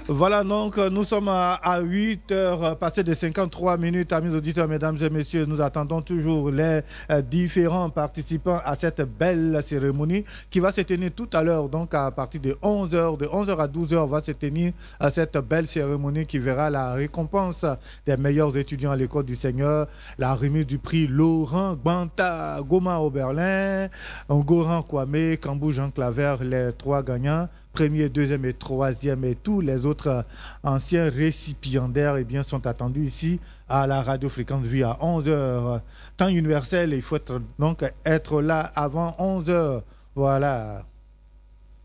Voilà, donc nous sommes à 8 heures, passées de 53 minutes, amis auditeurs, mesdames et messieurs. Nous attendons toujours les différents participants à cette belle cérémonie qui va se tenir tout à l'heure, donc à partir de 11 heures. De 11 heures à 12 heures va se tenir cette belle cérémonie qui verra la récompense des meilleurs étudiants à l'école du Seigneur, la remise du prix Laurent Gbanta Goma Oberlin, Goran Kwame, Kambou Jean Claver, les trois gagnants. Premier, deuxième et troisième et tous les autres anciens récipiendaires sont attendus ici à la radio Fréquence Vie à 11 heures. Temps universel, il faut donc être là avant 11 heures. Voilà.